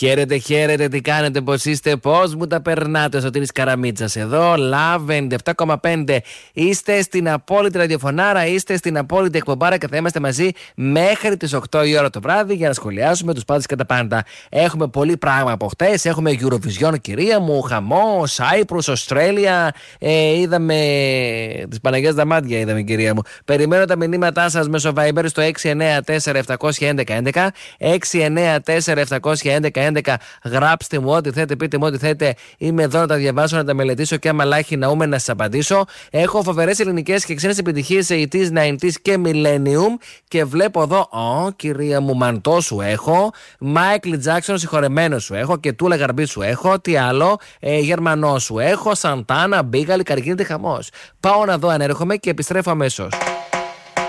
Χαίρετε, χαίρετε, τι κάνετε, πώς είστε, πώς μου τα περνάτε? Σωτήρης Καραμίτσας εδώ, Love 97,5. Είστε στην απόλυτη ραδιοφωνάρα, είστε στην απόλυτη εκπομπάρα και θα είμαστε μαζί μέχρι τις 8 η ώρα το βράδυ για να σχολιάσουμε τους πάντες και τα πάντα. Έχουμε πολύ πράγμα από χτες, έχουμε Eurovision, κυρία μου, χαμό, Cyprus, Australia, είδαμε τις Παναγιές Δαμάντια, είδαμε, κυρία μου. Περιμένω τα μηνύματά σας μέσω Viber στο 694-711-11, 694-711-11. Γράψτε μου ό,τι θέλετε, πείτε μου ό,τι θέλετε. Είμαι εδώ να τα διαβάσω, να τα μελετήσω και άμα λάχει ναούμε να σας απαντήσω. Έχω φοβερές ελληνικές και ξένες επιτυχίες 80s, 90s και Millennium. Και βλέπω εδώ, κυρία μου, Μαντό σου έχω, Μάικλ Τζάκσον συγχωρεμένο σου έχω και Τούλα Γαρμπή σου έχω. Τι άλλο, Γερμανό σου έχω, Σαντάνα, Μπίγαλη, Καρκίνητη χαμός. Πάω να δω αν έρχομαι και επιστρέφω αμέσως.